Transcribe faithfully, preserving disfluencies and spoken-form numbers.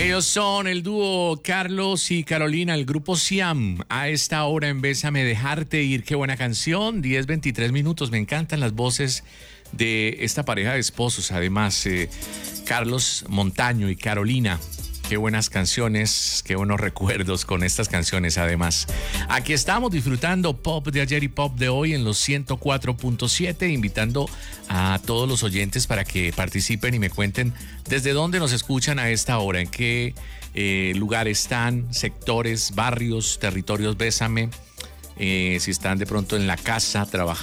Ellos son el dúo Carlos y Carolina, el grupo Siam. A esta hora en Bésame Dejarte Ir. Qué buena canción, diez veintitrés minutos. Me encantan las voces de esta pareja de esposos. Además, eh, Carlos Montaño y Carolina. Qué buenas canciones, qué buenos recuerdos con estas canciones. Además, aquí estamos disfrutando pop de ayer y pop de hoy en los ciento cuatro punto siete, invitando a todos los oyentes para que participen y me cuenten desde dónde nos escuchan a esta hora, en qué eh, lugar están, sectores, barrios, territorios Bésame, eh, si están de pronto en la casa trabajando.